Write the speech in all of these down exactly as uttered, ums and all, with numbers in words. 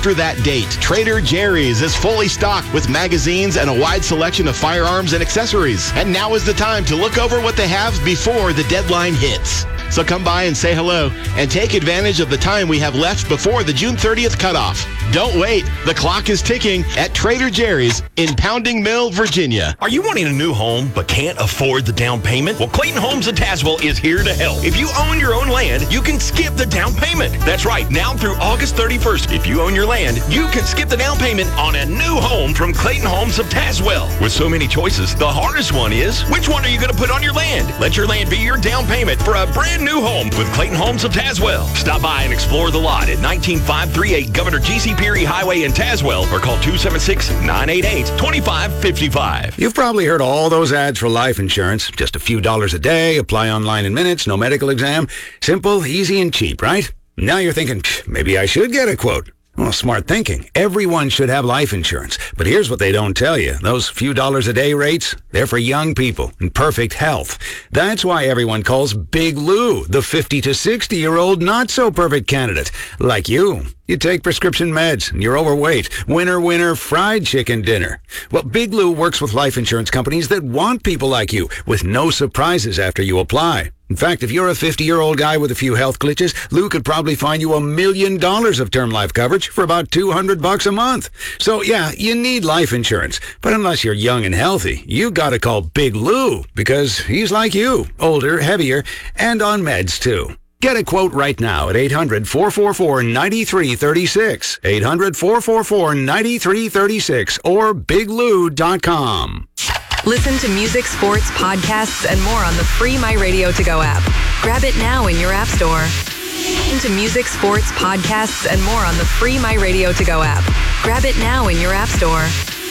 after that date, Trader Jerry's is fully stocked with magazines and a wide selection of firearms and accessories. And now is the time to look over what they have before the deadline hits. So come by and say hello and take advantage of the time we have left before the June thirtieth cutoff. Don't wait. The clock is ticking at Trader Jerry's in Pounding Mill, Virginia. Are you wanting a new home but can't afford the down payment? Well, Clayton Homes of Tazewell is here to help. If you own your own land, you can skip the down payment. That's right. Now through August thirty-first, if you own your land, you can skip the down payment on a new home from Clayton Homes of Tazewell. With so many choices, the hardest one is, which one are you going to put on your land? Let your land be your down payment for a brand new home with Clayton Homes of Tazewell. Stop by and explore the lot at nineteen five thirty-eight Governor G C Peary Highway in Tazewell or call two seven six, nine eight eight, two five five five. You've probably heard all those ads for life insurance. Just a few dollars a day, apply online in minutes, no medical exam. Simple, easy, and cheap, right? Now you're thinking, maybe I should get a quote. Well, smart thinking. Everyone should have life insurance. But here's what they don't tell you. Those few dollars a day rates, they're for young people in perfect health. That's why everyone calls Big Lou the fifty to sixty-year-old not-so-perfect candidate. Like you. You take prescription meds, and you're overweight. Winner, winner, fried chicken dinner. Well, Big Lou works with life insurance companies that want people like you, with no surprises after you apply. In fact, if you're a fifty-year-old guy with a few health glitches, Lou could probably find you a million dollars of term life coverage for about two hundred bucks a month. So, yeah, you need life insurance. But unless you're young and healthy, you gotta call Big Lou, because he's like you, older, heavier, and on meds, too. Get a quote right now at eight hundred, four four four, nine three three six, eight hundred, four four four, nine three three six, or big lou dot com. Listen to music, sports, podcasts, and more on the free My Radio To Go app. Grab it now in your app store. Listen to music, sports, podcasts, and more on the free My Radio To Go app. Grab it now in your app store.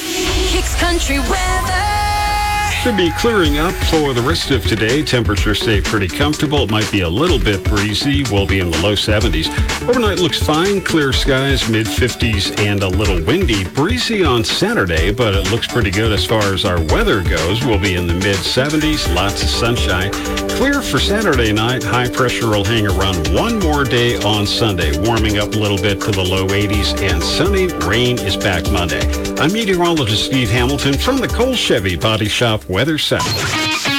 Kicks Country Weather. Should be clearing up for the rest of today. Temperatures stay pretty comfortable. It might be a little bit breezy. We'll be in the low seventies. Overnight looks fine. Clear skies, mid fifties, and a little windy. Breezy on Saturday, but it looks pretty good as far as our weather goes. We'll be in the mid seventies. Lots of sunshine. Clear for Saturday night. High pressure will hang around one more day on Sunday. Warming up a little bit to the low eighties, and sunny. Rain is back Monday. I'm meteorologist Steve Hamilton from the Cole Chevy Body Shop Weather Center.